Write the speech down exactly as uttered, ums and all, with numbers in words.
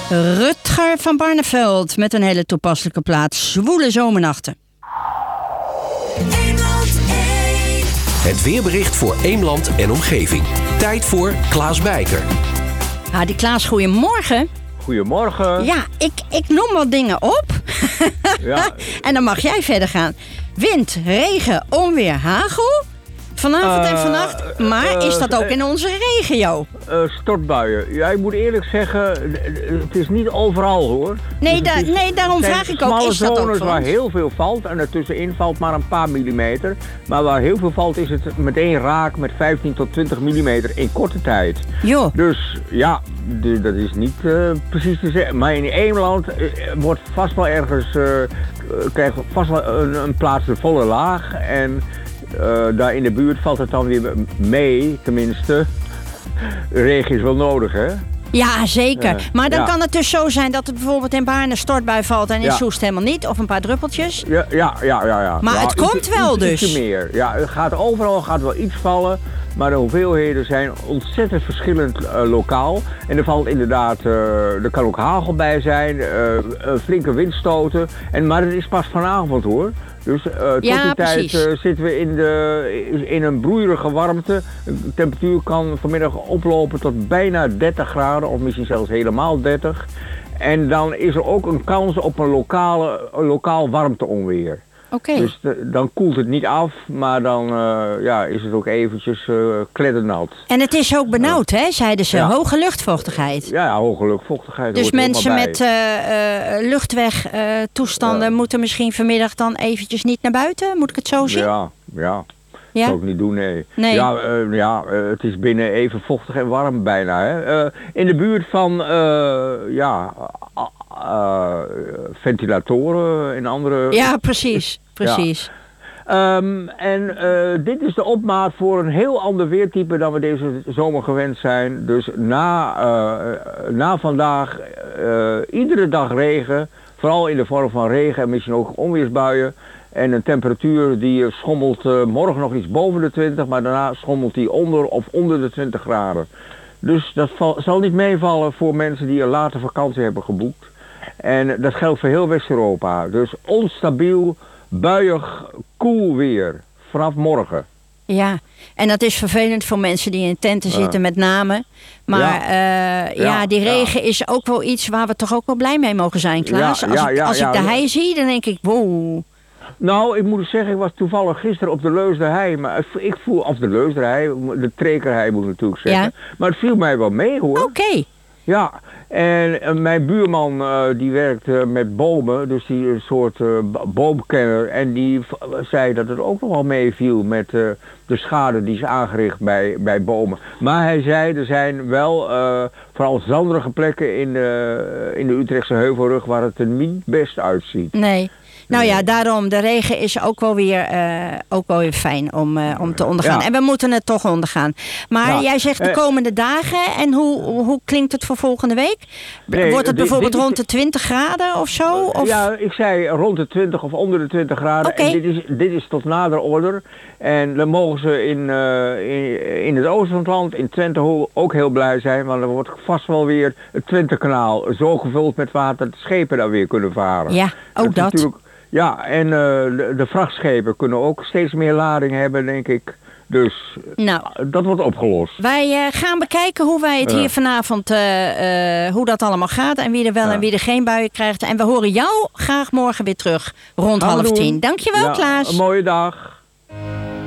Rutger van Barneveld met een hele toepasselijke plaat. Zwoele zomernachten. Het weerbericht voor Eemland en omgeving. Tijd voor Klaas Bijker. Ah, die Klaas, goedemorgen. Goedemorgen. Ja, ik, ik noem wat dingen op. Ja. En dan mag jij verder gaan. Wind, regen, onweer, hagel. Vanavond uh, en vannacht. Maar uh, is dat ook uh, in onze regio? Uh, stortbuien. Ja, ik moet eerlijk zeggen, het is niet overal hoor. Nee, dus da- is, nee daarom vraag ik ook, is dat ook voor ons? Waar heel veel valt en ertussenin valt maar een paar millimeter. Maar waar heel veel valt is het meteen raak met vijftien tot twintig millimeter in korte tijd. Jo. Dus ja, de, dat is niet uh, precies te zeggen. Maar in Eemland uh, wordt vast wel ergens, uh, krijgt vast wel een, een plaats de volle laag. En Uh, daar in de buurt valt het dan weer mee, tenminste. Regen is wel nodig, hè? Ja, zeker. Uh, maar dan ja. kan het dus zo zijn dat het bijvoorbeeld in Baarn een stortbui valt en in ja. Soest helemaal niet. Of een paar druppeltjes. Ja, ja, ja. ja, ja. Maar ja, het komt iets, wel iets, dus. Ietsje meer. Ja, het gaat overal gaat wel iets vallen. Maar de hoeveelheden zijn ontzettend verschillend uh, lokaal. En er valt inderdaad, uh, er kan ook hagel bij zijn, uh, uh, flinke windstoten. En, maar het is pas vanavond hoor. Dus uh, tot ja, die precies. tijd uh, zitten we in, de, in een broeierige warmte. De temperatuur kan vanmiddag oplopen tot bijna dertig graden of misschien zelfs helemaal dertig. En dan is er ook een kans op een, lokale, een lokaal warmteonweer. Oké. Okay. Dus de, dan koelt het niet af, maar dan uh, ja, is het ook eventjes uh, kleddernat. En het is ook benauwd, hè, zeiden ze. Ja. Hoge luchtvochtigheid. Ja, ja hoge luchtvochtigheid. Dus mensen met uh, uh, luchtwegtoestanden uh, ja. moeten misschien vanmiddag dan eventjes niet naar buiten? Moet ik het zo zien? Ja, ja. Ja? Dat zou ik niet doen, nee. nee. Ja, uh, ja uh, het is binnen even vochtig en warm bijna. Hè. Uh, in de buurt van, uh, ja... Uh, Uh, ventilatoren en andere... Ja, precies. precies. Ja. Um, en uh, dit is de opmaat voor een heel ander weertype dan we deze zomer gewend zijn. Dus na, uh, na vandaag uh, iedere dag regen, vooral in de vorm van regen en misschien ook onweersbuien. En een temperatuur die schommelt uh, morgen nog iets boven de twintig, maar daarna schommelt die onder of onder de twintig graden. Dus dat val, zal niet meevallen voor mensen die een late vakantie hebben geboekt. En dat geldt voor heel West-Europa. Dus onstabiel, buiig, koel weer. Vanaf morgen. Ja, en dat is vervelend voor mensen die in tenten zitten uh, met name. Maar ja, uh, ja, ja die regen ja. is ook wel iets waar we toch ook wel blij mee mogen zijn, Klaas. Ja, als ja, ik, ja, als ja, ik de ja. hei zie, dan denk ik, wow. Nou, ik moet zeggen, ik was toevallig gisteren op de Leusderhei. Maar ik voel, of de Leusderhei, de Trekerhei moet ik natuurlijk zeggen. Ja. Maar het viel mij wel mee hoor. Oké. Okay. Ja, en uh, mijn buurman uh, die werkt uh, met bomen, dus die een soort uh, boomkenner. En die v- zei dat het ook nog wel meeviel met uh, de schade die is aangericht bij, bij bomen. Maar hij zei, er zijn wel uh, vooral zanderige plekken in de, in de Utrechtse Heuvelrug waar het er niet best uitziet. Nee. Nou ja, daarom, de regen is ook wel weer, uh, ook wel weer fijn om, uh, om te ondergaan. Ja. En we moeten het toch ondergaan. Maar ja. jij zegt de komende dagen, en hoe, hoe klinkt het voor volgende week? Nee, Wordt het bijvoorbeeld dit, dit rond de twintig graden of zo? Of? Ja, ik zei rond de twintig of onder de twintig graden. Okay. En dit is, dit is tot nader order. En dan mogen ze in, uh, in, in het oosten van het land, in Twente, ook heel blij zijn. Want er wordt vast wel weer het Twentekanaal zo gevuld met water dat schepen daar weer kunnen varen. Ja, ook dat. dat. Ja, en uh, de, de vrachtschepen kunnen ook steeds meer lading hebben, denk ik. Dus nou, dat wordt opgelost. Wij uh, gaan bekijken hoe wij het ja. hier vanavond, uh, uh, hoe dat allemaal gaat. En wie er wel ja. en wie er geen buien krijgt. En we horen jou graag morgen weer terug rond Gaan half tien. Dankjewel, ja, Klaas. Een mooie dag.